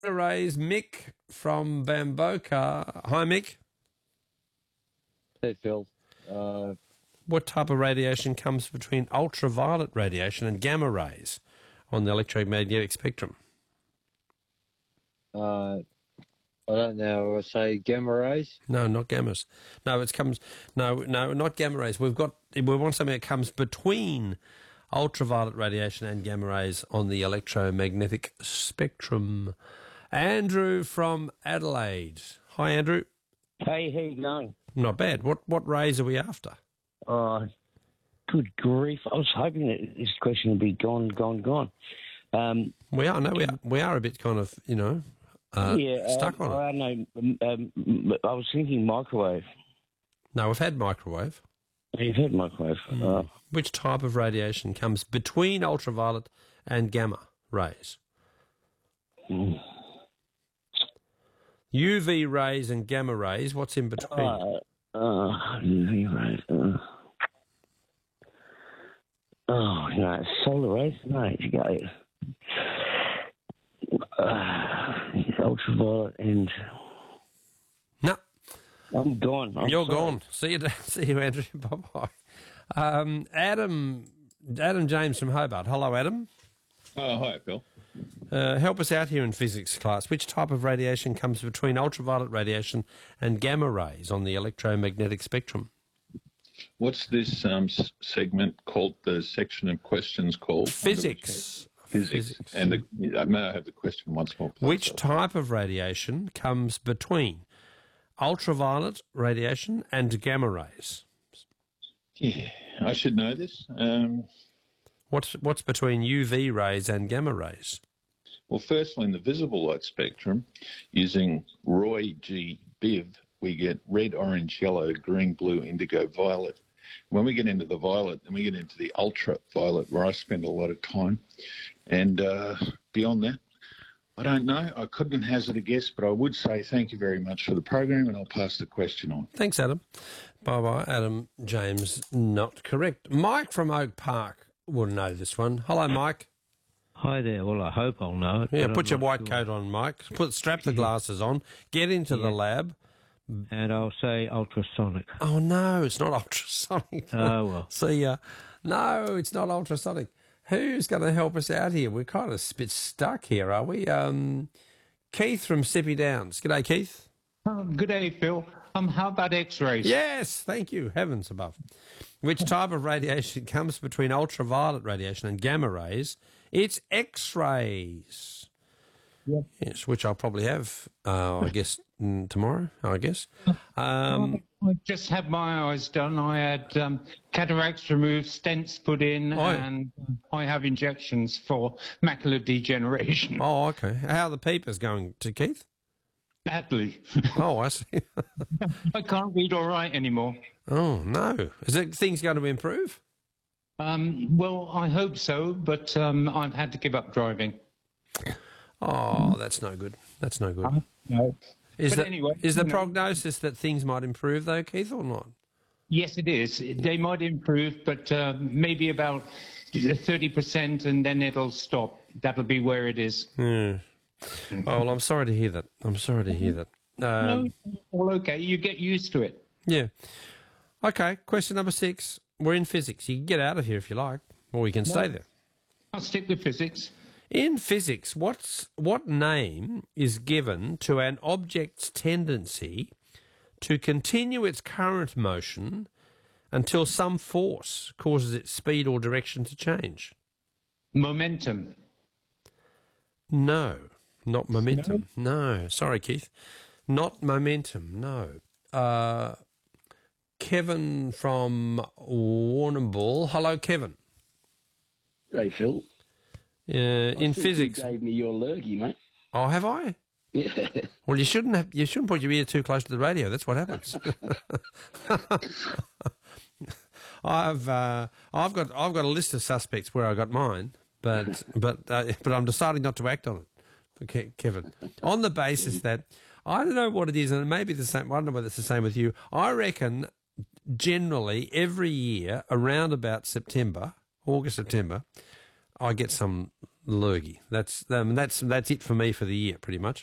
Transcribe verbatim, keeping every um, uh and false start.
Rays, Mick from Bamboka. Hi, Mick. Hey, Phil. Uh, What type of radiation comes between ultraviolet radiation and gamma rays on the electromagnetic spectrum? uh, I don't know. I say gamma rays. No, not gammas. No, it comes. No, no, not gamma rays. We've got. We want something that comes between ultraviolet radiation and gamma rays on the electromagnetic spectrum. Andrew from Adelaide. Hi, Andrew. Hey, how you going? Not bad. What what rays are we after? Oh, good grief. I was hoping that this question would be gone, gone, gone. Um, We are. No, we are. We are a bit kind of, you know, uh, yeah, stuck um, on it. I don't know. Um, um, I was thinking microwave. No, we've had microwave. You've heard microwave. Mm. Uh, Which type of radiation comes between ultraviolet and gamma rays? mm. U V rays and gamma rays. What's in between? uh, uh, U V rays. Uh, oh, no, solar rays? No, you go. Uh, ultraviolet and... No, I'm gone. I'm you're sorry. gone. See you. See you, Andrew. Bye bye. Um, Adam. Adam James from Hobart. Hello, Adam. Oh, hi, Phil. Uh, help us out here in physics class. Which type of radiation comes between ultraviolet radiation and gamma rays on the electromagnetic spectrum? What's this um, s- segment called? The section of questions called Physics. Physics. Physics. And the, uh, may I have the question once more, please? Which type of radiation comes between ultraviolet radiation and gamma rays? Yeah, I should know this. Um, What's what's between U V rays and gamma rays? well, firstly, in the visible light spectrum, using Roy G. Biv, we get red, orange, yellow, green, blue, indigo, violet. When we get into the violet, then we get into the ultraviolet, where I spend a lot of time. And uh, beyond that, I don't know. I couldn't hazard a guess, but I would say thank you very much for the program, and I'll pass the question on. Thanks, Adam. Bye-bye, Adam James. Not correct. Mike from Oak Park will know this one. Hello, Mike. Hi there. Well, I hope I'll know it. Yeah, but put I'm your not white sure. coat on, Mike. Put strap the glasses on. Get into the Yeah. lab. And I'll say ultrasonic. Oh no, it's not ultrasonic. Oh, well. See ya. No, it's not ultrasonic. Who's going to help us out here? We're kind of a bit stuck here, are we? Um, Keith from Sippy Downs. G'day, Keith. Oh, good day, Phil. Um, how about X-rays? Yes, thank you. Heavens above. Which type of radiation comes between ultraviolet radiation and gamma rays? It's X-rays. Yep. Yes, which I'll probably have, uh, I guess, mm, tomorrow, I guess. Um, I just had my eyes done. I had um, cataracts removed, stents put in, Oh, yeah. and I have injections for macular degeneration. oh, okay. How are the peepers going to Keith? Badly. Oh, I see. I can't read or write anymore. Oh, no. Is it things going to improve? Um, well, I hope so, but um, I've had to give up driving. Oh, that's no good. That's no good. No. Is But the, anyway, is the you know. prognosis that things might improve, though, Keith, or not? Yes, it is. They might improve, but uh, maybe about thirty percent, and then it'll stop. That'll be where it is. Yeah. Oh, well, I'm sorry to hear that. I'm sorry to hear that. Um, no, all okay. You get used to it. Yeah. Okay, question number six. We're in physics. You can get out of here if you like, or you can stay there. I'll stick with physics. In physics, what's what name is given to an object's tendency to continue its current motion until some force causes its speed or direction to change? Momentum. No, not momentum. No, sorry, Keith. Not momentum, no. Uh, Kevin from Warrnambool. Hello, Kevin. Hey, Phil. Uh, in I think physics. You gave me your lurgy, mate. Oh, have I? Yeah. Well, you shouldn't have. You shouldn't put your ear too close to the radio. That's what happens. I've uh, I've got I've got a list of suspects where I got mine, but but uh, but I'm deciding not to act on it. Okay, Kevin, on the basis that I don't know what it is, and it may be the same. I don't know whether it's the same with you. I reckon generally every year around about September, August, September, I get some lurgy. That's um, that's that's it for me for the year, pretty much.